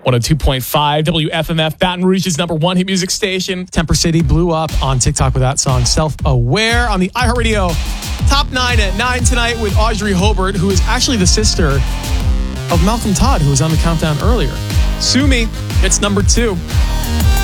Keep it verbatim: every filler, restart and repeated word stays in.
one oh two point five W F M F, Baton Rouge's number one hit music station. Temper City blew up on TikTok with that song, Self-Aware, on the iHeartRadio Top nine at nine tonight with Audrey Hobart, who is actually the sister of Malcolm Todd, who was on the countdown earlier. Sue Me, it's number two.